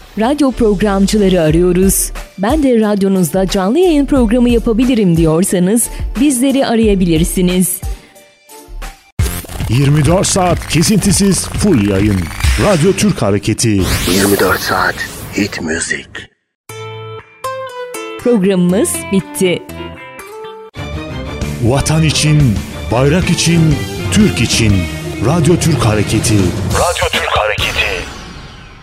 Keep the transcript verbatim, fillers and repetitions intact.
Radyo programcıları arıyoruz. Ben de radyonuzda canlı yayın programı yapabilirim diyorsanız bizleri arayabilirsiniz. yirmi dört saat kesintisiz full yayın. Radyo Türk Hareketi. yirmi dört saat hit müzik. Programımız bitti. Vatan için, bayrak için, Türk için. Radyo Türk Hareketi. Radyo